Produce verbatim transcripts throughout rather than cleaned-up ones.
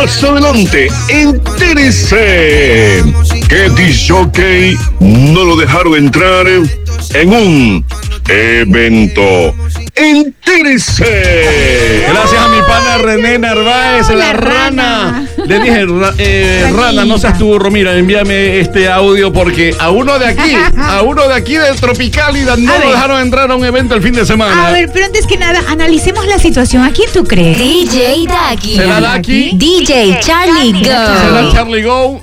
Más adelante, entérese que disjockey no lo dejaron entrar en un evento. ¡Entérese! Gracias a mi pana René Narváez, la, la rana. rana. Le dije, ra, eh, rana, no seas tu burro, mira, envíame este audio porque a uno de aquí, a uno de aquí de Tropicálida no a lo ver. dejaron entrar a un evento el fin de semana. A ver, pero antes que nada, analicemos la situación. ¿A quién tú crees? D J Daki. ¿Será Daki? D J Charlie Go. ¿Será Charlie Go?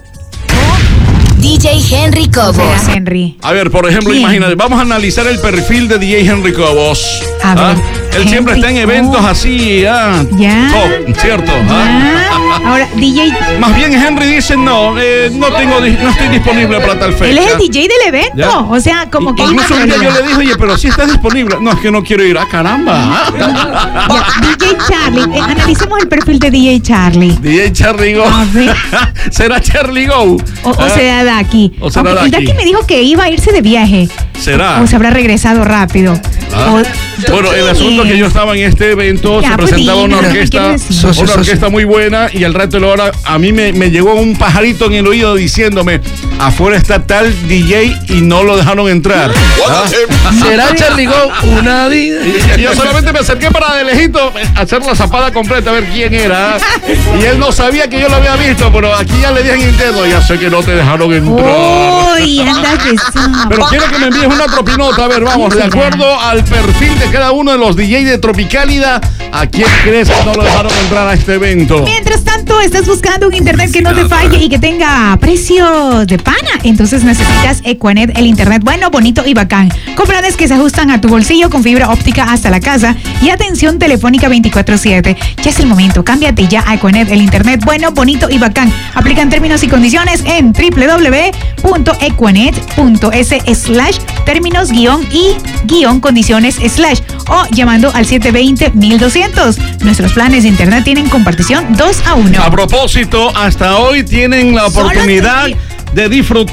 D J Henry Cobos. Henry. A ver, por ejemplo, ¿quién? Imagínate, vamos a analizar el perfil de D J Henry Cobos. A ¿Ah? ver. Él Henry siempre está en eventos oh. así, ah, ya. top, ¿cierto? Ya. ¿Ah? Ahora, D J. Más bien Henry dice, no, eh, no tengo, no estoy disponible para tal fecha. Él es el D J del evento. ¿Ya? O sea, como y, que. Incluso un día yo le dije, oye, pero si estás disponible. No, es que no quiero ir. ¡Ah, caramba! Ya, D J Charlie. Eh, analicemos el perfil de D J Charlie. D J Charlie Go. ¿Será Charlie Go? O, o será Daki. O será Daki. Daki me dijo que iba a irse de viaje. ¿Será? O, o se habrá regresado rápido. ¿Ah? O, bueno, el asunto es que yo estaba en este evento, ya, se presentaba pues, una orquesta, una orquesta muy buena y al rato de la hora a mí me, me llegó un pajarito en el oído diciéndome, afuera está tal D J y no lo dejaron entrar. ¿Ah? ¿Será Charlie Go una vida? Y, y yo solamente me acerqué para de lejito hacer la zapada completa a ver quién era. Y él no sabía que yo lo había visto, pero aquí ya le dije en interno, ya sé que no te dejaron entrar. Uy, anda que sabe. Pero quiero que me envíes una tropinota, a ver, vamos, de acuerdo al perfil de cada uno de los D J de Tropicálida, ¿a quién crees que no lo dejaron entrar a este evento? Mientras tanto, estás buscando un internet que no te falle y que tenga precio de pana, entonces necesitas Equanet, el internet bueno, bonito y bacán. Con planes que se ajustan a tu bolsillo con fibra óptica hasta la casa y atención telefónica veinticuatro siete. Ya es el momento, cámbiate ya a Equanet, el internet bueno, bonito y bacán. Aplican términos y condiciones en doble u doble u doble u punto equanet punto es slash términos guión y guión condiciones slash o llamando al siete dos cero, mil doscientos. Nuestros planes de internet tienen compartición dos a uno. A propósito, hasta hoy tienen la oportunidad de disfrutar